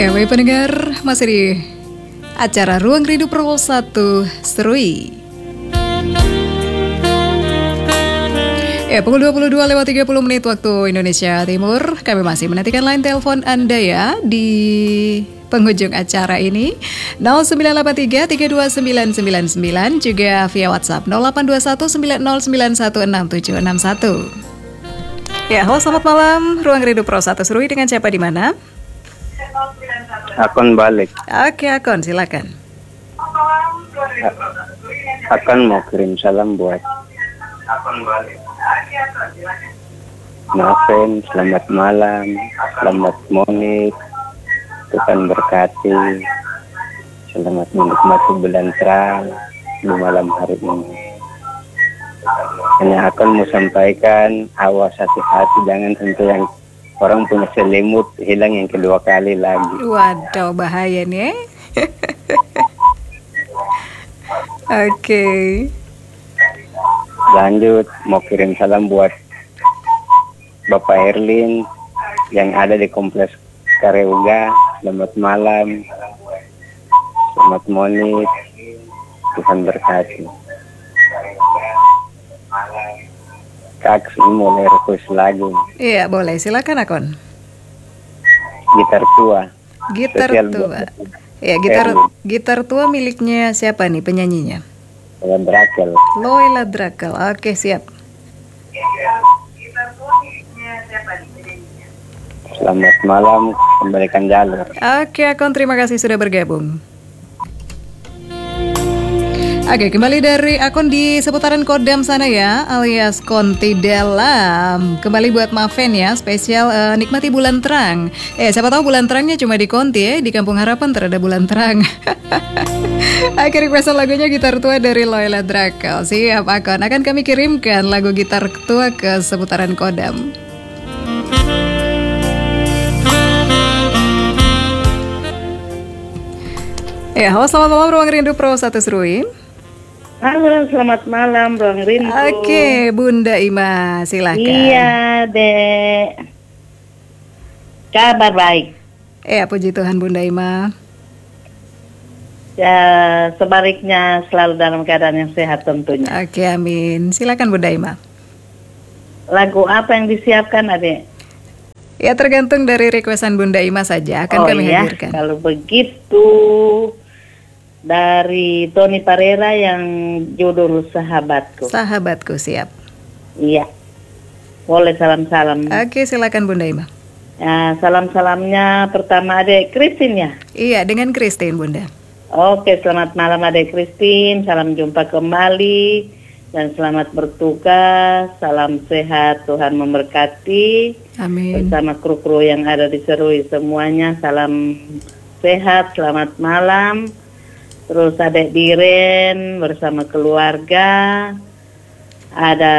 Baik pendengar, masih di acara Ruang Rindu Pro 1 Serui. Pukul 22:30 waktu Indonesia Timur. Kami masih menantikan line telepon Anda ya di penghujung acara ini 0983-32999, juga via WhatsApp 082190916761. Halo selamat malam, Ruang Rindu Pro 1 Serui, dengan siapa di mana? Akon balik. Oke, Akon, silakan. Akon mau kirim salam buat Maafin, selamat malam, selamat monik, Tuhan berkati, selamat menikmati bulan terang di malam hari ini. Hanya Akon mau sampaikan, awas hati-hati, jangan tentu yang orang punya selimut hilang yang kedua kali lagi. Waduh, bahaya nih. Oke. Lanjut, mau kirim salam buat Bapak Erlin yang ada di Kompleks Kareuga. Selamat malam, selamat monik, Tuhan berkati. Kak, ini mulai request lagu. Iya, boleh. Silakan, Akon. Gitar tua. Gitar Spesial tua. buat Ya, gitar tua miliknya siapa nih penyanyinya? Drakel. Loela Drakel. Oke, siap. Selamat malam, kembalikan jalur. Oke, Akon, terima kasih sudah bergabung. Oke, kembali dari Akon di seputaran Kodam sana ya, alias Konti Dalam. Kembali buat Maven ya, spesial nikmati bulan terang. Siapa tahu bulan terangnya cuma di Konti ya, di Kampung Harapan terada bulan terang. Akhir requestan lagunya Gitar Tua dari Loela Drakel. Siap, Akon, akan kami kirimkan lagu Gitar Tua ke seputaran Kodam. Halo selamat malam Ruang Rindu Pro 1 Serui. Halo, selamat malam, Ruang Rindu. Oke, Bunda Ima, silakan. Iya, Dek. Kabar baik. Puji Tuhan, Bunda Ima. Ya, sebaliknya selalu dalam keadaan yang sehat tentunya. Oke, amin. Silakan, Bunda Ima. Lagu apa yang disiapkan, Adek? Ya, tergantung dari requestan Bunda Ima saja akan kami hadirkan. Kalau begitu, dari Tony Parera yang judul Sahabatku. Sahabatku, siap. Iya. Boleh salam-salam. Oke, silakan Bunda Ima. Ya, salam-salamnya pertama Adek Christine ya? Iya, dengan Christine, Bunda. Oke, selamat malam Adek Christine. Salam jumpa kembali dan selamat bertugas. Salam sehat, Tuhan memberkati. Amin. Bersama kru-kru yang ada di Serui semuanya, salam sehat, selamat malam. Terus Adek Diren bersama keluarga, ada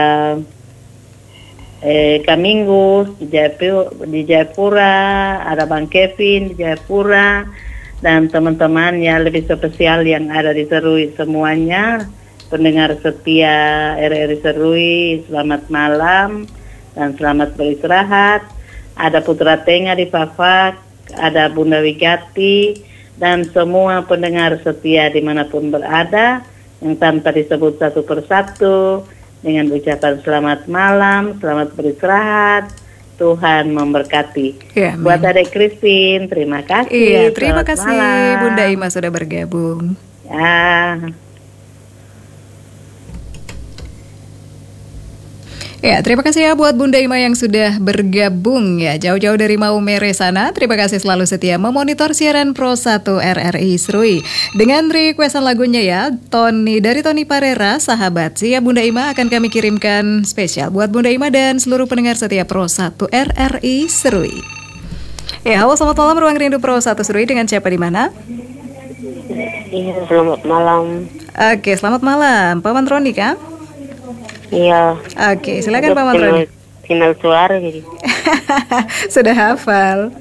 Kaminggus di Jayapura, ada Bang Kevin di Jayapura, dan teman-teman yang lebih spesial yang ada di Serui semuanya, pendengar setia RRI Serui, selamat malam dan selamat beristirahat. Ada Putra Tenga di Fafak, ada Bunda Wigati, dan semua pendengar setia dimanapun berada yang tanpa disebut satu persatu, dengan ucapan selamat malam, selamat beristirahat, Tuhan memberkati. Ya, buat Adek Christine, terima kasih. Iya, terima kasih malam. Bunda Ima sudah bergabung. Ya, terima kasih ya buat Bunda Ima yang sudah bergabung ya jauh-jauh dari Maumere sana. Terima kasih selalu setia memonitor siaran Pro 1 RRI Serui. Dengan requestan lagunya ya, dari Tony Parera, Sahabat. Siap Bunda Ima, akan kami kirimkan spesial buat Bunda Ima dan seluruh pendengar setia Pro 1 RRI Serui. Halo selamat malam Ruang Rindu Pro 1 Serui, dengan siapa di mana? Iya, selamat malam. Oke, selamat malam. Paman Roni kah? Iya. Oke, silakan Paman Roni. Final suara jadi. Sudah hafal.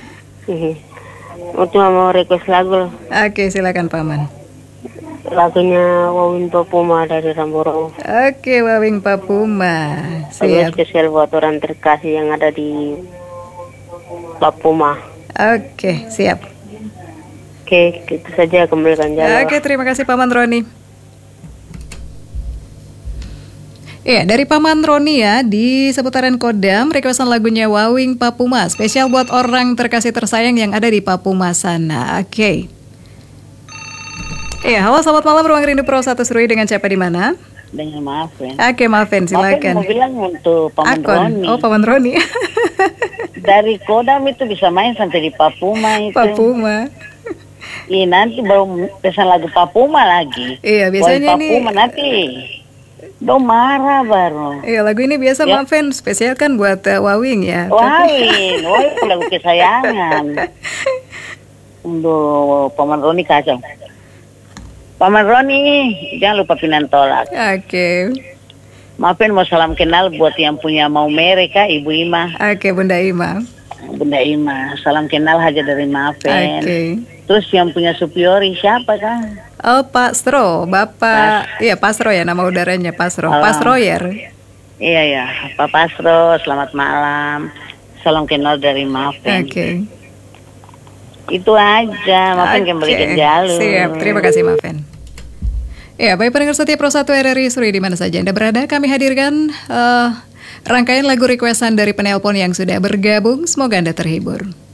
Mau request lagu. Oke, silakan Paman. Lagunya Wawin Papuma dari Ramboro. Oke, Wawin Papuma. Siap. Spesial buat orang terkasih yang ada di Papuma. Oke, siap. Oke, itu saja kembalikan jalan. Oke, terima kasih Paman Roni. Iya, dari Paman Roni ya, di seputaran Kodam, requestan lagunya Wawing Papuma, spesial buat orang terkasih tersayang yang ada di Papuma sana. Oke. Iya, halo selamat malam Ruang Rindu Pro 1 Serui, dengan siapa di mana? Dengan Maafin. Oke, Maafin, silakan. Mau bilang untuk Paman Roni. Oh, Paman Roni. Dari Kodam itu bisa main sampai di Papuma itu. Papuma. Iya, nanti baru pesan lagu Papuma lagi. Iya, biasanya Wawing Papuma nanti. Dong marah baru. Iya, lagu ini biasa Maafin, spesial kan buat Wawing ya. Wawing lagu kesayangan. Untuk Paman Roni kacau. Paman Roni, jangan lupa Pinang Tolak. Oke. Maafin mau salam kenal buat yang punya mau mereka, Ibu Ima. Oke, Bunda Ima. Bunda Ima, salam kenal aja dari Maafin. Oke. Terus yang punya superiori siapa kan? Oh, Pak Stro, Bapak. Iya, Pak Stro ya nama udaranya, Pak Stro. Halo. Pak Stroyer. Iya ya, Pak Pasro, selamat malam. Salam kenal dari Maafin. Oke. Itu aja, Maafin kembalikan jalur. Siap, terima kasih Maafin. Ya, baik pendengar setia Pro 1 RRI Serui di mana saja Anda berada, kami hadirkan rangkaian lagu requestan dari penelpon yang sudah bergabung. Semoga Anda terhibur.